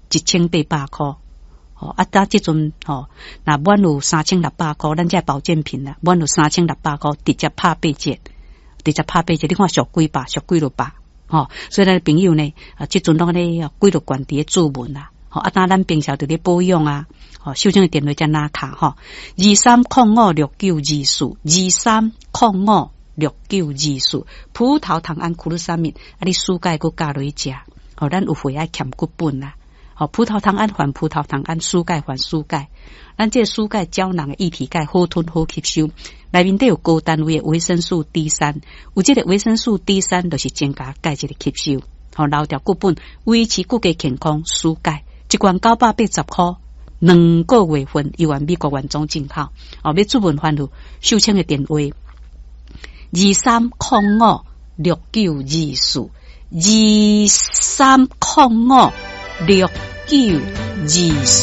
1800块。打这阵那满有3600块，咱这保健品啦，满有3600块，直接拍8折，你看俗几吧，俗几落吧，所以咱朋友呢，这阵拢咧几落关伫注文啦，当咱平常伫咧保养啊，收证的电话才拿卡23056924，23056924，葡萄糖胺库鲁沙米，你蔬钙佮加落去食，咱有血爱欠骨本啦。葡萄糖胺还葡萄糖胺，蔬钙还蔬钙。咱这蔬钙胶囊的液体钙好吞好吸收，内面都有高单位的维生素 D3， 有这个维生素 D3 就是增加钙质的吸收，留条骨本，维持骨骼健康。蔬钙一罐980块，2个月份，由美国原装进口。要注文欢呼，收签的电话23056924，23056924。